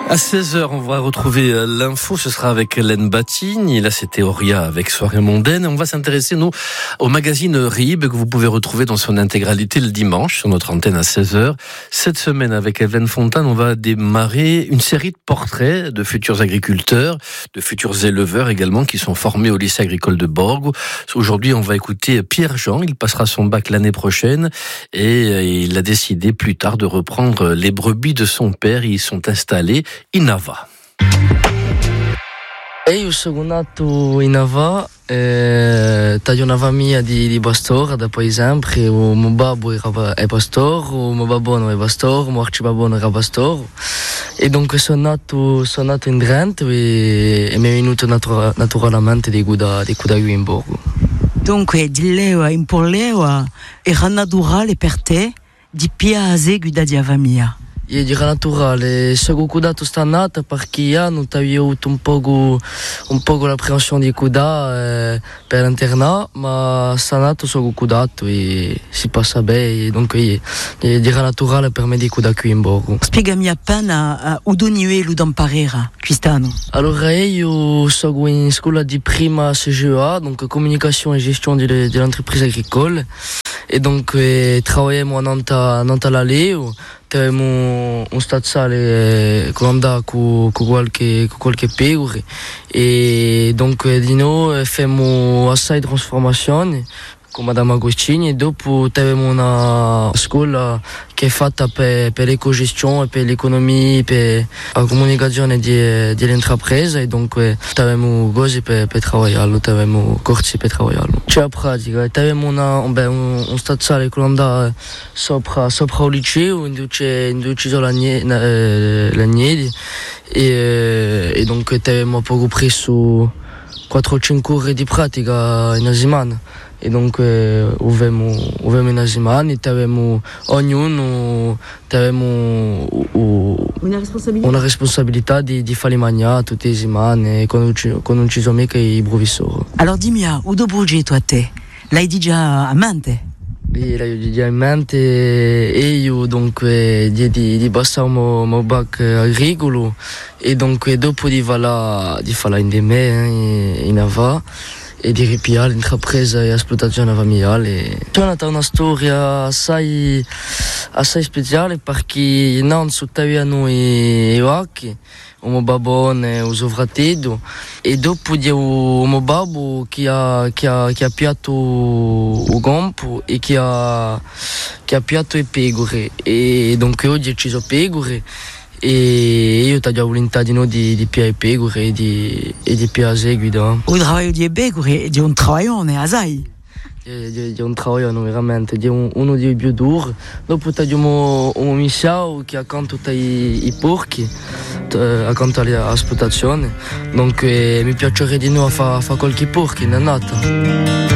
À 16h, on va retrouver l'info. Ce sera avec Hélène Batigne. Et là, c'était Auria avec Soirée mondaine. On va s'intéresser, nous, au magazine RIB que vous pouvez retrouver dans son intégralité le dimanche sur notre antenne à 16h. Cette semaine, avec Evelyne Fontane, on va démarrer une série de portraits de futurs agriculteurs, de futurs éleveurs également, qui sont formés au lycée agricole de Borgo. Aujourd'hui, on va écouter Pierre-Jean. Il passera son bac l'année prochaine et il a décidé plus tard de reprendre les brebis de son père. Ils sont installés in Ava. Io sono nato in Ava, taglio una famiglia di pastori, da poi sempre, il mio babbo è pastore, il mio babbo è pastore, il mio arcibabbo era pastore, e dunque sono nato in Trento e mi è venuto naturalmente di guida qui in Borgo. Dunque, di leva in Porleva era naturale per te di piazze guida di famiglia? Io era naturale, sono cuidato stannata perché hanno avuto un poco l'appréhension di cuidare per l'internat, ma stanato sono cuidato e si passa bene, dunque era naturale per me di cuidare qui in Borgo. Spiegami appena udoni l'udan parera quest'anno. Allora io sono in scuola di prima CGA, donc comunication e gestione dell'entreprise agricole, e dunque lavoriamo a Nantaleo. Avevamo un stazale che andava con qualche pecore e dunque di noi facciamo assai trasformazioni con Madame Agostini e dopo avevamo una scuola che è fatta per l'ecogestione, per l'economia, per la comunicazione dell'intrapresa e dunque avevamo cose per lavorarlo, avevamo corsi per lavorarlo. C'è la pratica, avevamo un stazale che andava sopra il liceo, in cui ci sono l'agnelli e dunque avevamo poco preso 4-5 ore di pratica in settimana. E dunque avevamo in settimana e ognuno avevamo una responsabilità di farli mangiare tutte le settimane con non ci sono mica i provvisori. Allora dimmi, udo bugi tu a te? L'hai già a mente? L'ho già in mente e io dunque di passare il mio bac agricolo e dunque dopo di farla in me in Ava e di ripiare l'intrapresa e esplotazione familiare. C'è stata una storia assai speciale perché innanzitutto avevano i vacchi, il mio babbo e il suo fratello e dopo il mio babbo che ha piatto il campo e che ha piatto le pecore e dunque oggi ci sono pecore e io ho volontà di noi di piare pecore e di piare seguida. Il lavoro di pecore è un lavoro, assai? È un lavoro veramente, è uno dei più duri. Dopo abbiamo un missaio che accanto ai porchi, accanto all'esplotazione, dunque mi piacerebbe di noi fare qualche porco in annata.